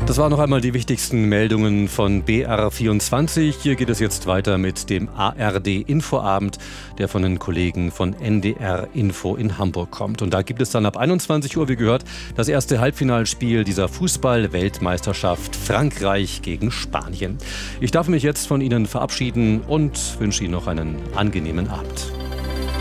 Das waren noch einmal die wichtigsten Meldungen von BR24. Hier geht es jetzt weiter mit dem ARD-Infoabend, der von den Kollegen von NDR Info in Hamburg kommt. Und da gibt es dann ab 21 Uhr, wie gehört, das erste Halbfinalspiel dieser Fußball-Weltmeisterschaft Frankreich gegen Spanien. Ich darf mich jetzt von Ihnen verabschieden und wünsche Ihnen noch einen angenehmen Abend.